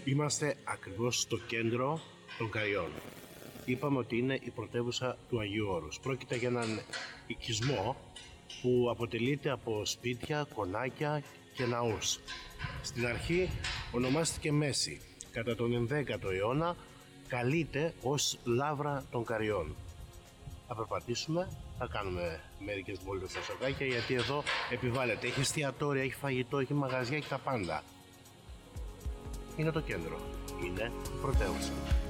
Είμαστε ακριβώς στο κέντρο των Καριών. Είπαμε ότι είναι η πρωτεύουσα του Αγίου Όρους. Πρόκειται για έναν οικισμό που αποτελείται από σπίτια, κονάκια και ναούς. Στην αρχή ονομάστηκε Μέση. Κατά τον 11ο αιώνα καλείται ως Λαύρα των Καριών. Θα περπατήσουμε, θα κάνουμε μερικές βόλτες στα σοκάκια, γιατί εδώ επιβάλλεται. Έχει εστιατόρια, έχει φαγητό, έχει μαγαζιά, έχει τα πάντα. Είναι το κέντρο, είναι η πρωτεύουσα.